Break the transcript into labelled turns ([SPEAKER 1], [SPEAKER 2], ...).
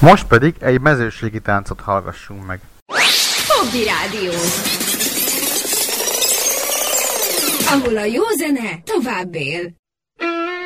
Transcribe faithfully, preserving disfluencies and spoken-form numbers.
[SPEAKER 1] Most pedig egy mezőségi táncot hallgassunk meg.
[SPEAKER 2] Fogdi Rádió, ahol a jó zene tovább él.